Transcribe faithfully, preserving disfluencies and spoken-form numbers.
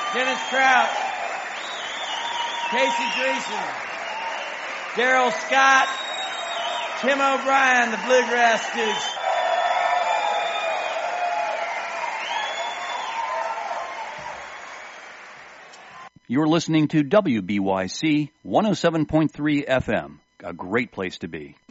Dennis Crouch, Casey Dreesen, Daryl Scott, Tim O'Brien, the Bluegrass Dukes. You're listening to W B Y C one oh seven point three F M, a great place to be.